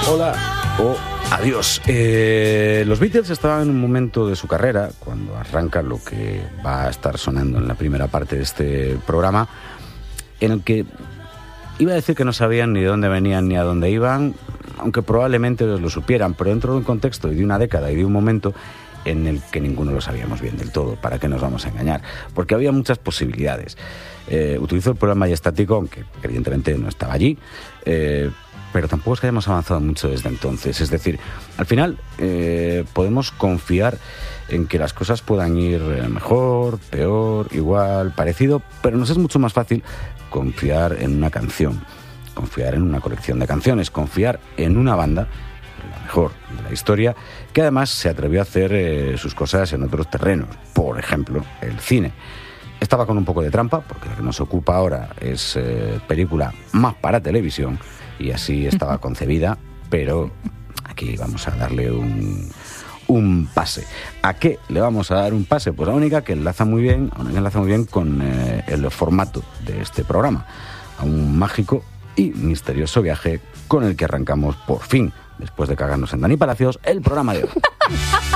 hola o adiós. Los Beatles estaban en un momento de su carrera, cuando arranca lo que va a estar sonando en la primera parte de este programa, en el que iba a decir que no sabían ni de dónde venían ni a dónde iban, aunque probablemente lo supieran, pero dentro de un contexto y de una década y de un momento en el que ninguno lo sabíamos bien del todo. ¿Para qué nos vamos a engañar? Porque había muchas posibilidades. Utilizó el programa estático, aunque evidentemente no estaba allí, pero tampoco es que hayamos avanzado mucho desde entonces. Es decir, al final podemos confiar en que las cosas puedan ir mejor, peor, igual, parecido, pero nos es mucho más fácil confiar en una canción, confiar en una colección de canciones, confiar en una banda, la mejor de la historia, que además se atrevió a hacer sus cosas en otros terrenos, por ejemplo, el cine. Estaba con un poco de trampa, porque lo que nos ocupa ahora es película más para televisión, y así estaba concebida, pero aquí vamos a darle un pase. ¿A qué le vamos a dar un pase? Pues a una única que enlaza muy bien con el formato de este programa, a un mágico y misterioso viaje con el que arrancamos por fin, después de cagarnos en Dani Palacios, el programa de hoy.